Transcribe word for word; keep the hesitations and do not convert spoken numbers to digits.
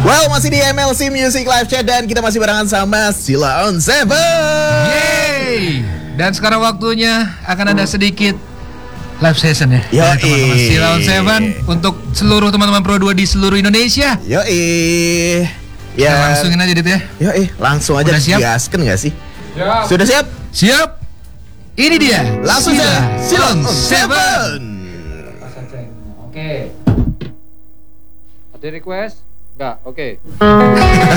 Well, masih di M L C Music Live Chat dan kita masih barengan sama Sheila on Seven. Yeay. Dan sekarang waktunya akan ada sedikit live session ya. Yo, dari teman-teman Sheila on Seven untuk seluruh teman-teman Pro dua di seluruh Indonesia. Yo, Ya, ya. langsungin aja Dit ya. Yo, langsung aja digaskan nggak sih? Siap. Sudah siap? Siap. Ini dia. Langsung saja Sheila on Seven. Oke. Ada request? Enggak, oke.